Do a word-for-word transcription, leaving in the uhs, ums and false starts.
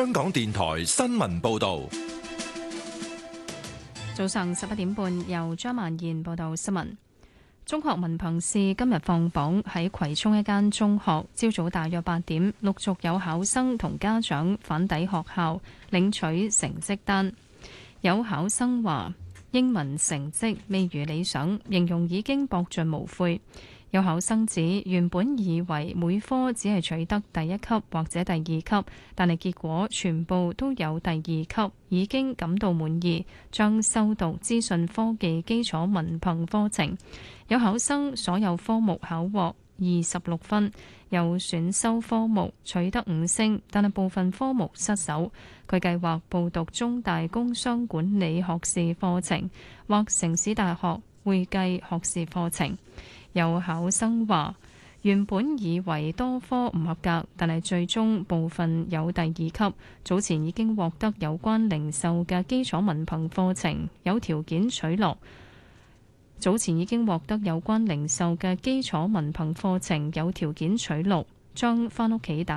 香港電台新聞報道。 早上十一點半，由張曼燕報道新聞。中學文憑試今日放榜，喺葵涌一間中學，朝早大約八點，陸續有考生同家長返抵學校領取成績單。有考生話英文成績未如理想，形容已經搏盡無悔。有考生指原本以為每科只係取得第一級或者第二級，但係結果全部都有第二級，已經感到滿意，將修讀資訊科技基礎文憑課程。有考生所有科目考獲二十六分，有選修科目取得五星，但係部分科目失手。佢計劃報讀中大工商管理學士課程或城市大學會計學士課程。有考生話原本以為多科唔合格，但係最終部分有第二級。早前已經獲得有關零售嘅基礎文憑課程，有條件取錄。早前已經獲得有關零售嘅基礎文憑課程，有條件取錄，將返屋企打